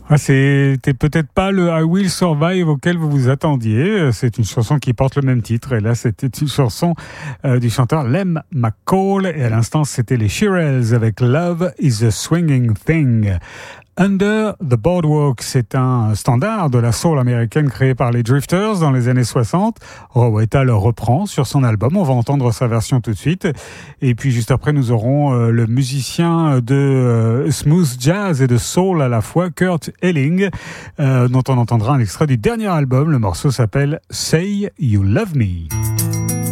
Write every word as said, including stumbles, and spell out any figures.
Ah, c'était peut-être pas le I Will Survive auquel vous vous attendiez. C'est une chanson qui porte le même titre. Et là, c'était une chanson euh, du chanteur Lem McCall. Et à l'instant, c'était les Shirelles avec Love is a Swinging Thing. Under the Boardwalk, c'est un standard de la soul américaine créé par les Drifters dans les années soixante. Rowetta le reprend sur son album. On va entendre sa version tout de suite. Et puis juste après, nous aurons euh, le musicien de euh, smooth jazz et de soul à la fois, Kurt Elling, euh, dont on entendra un extrait du dernier album. Le morceau s'appelle Say You Love Me.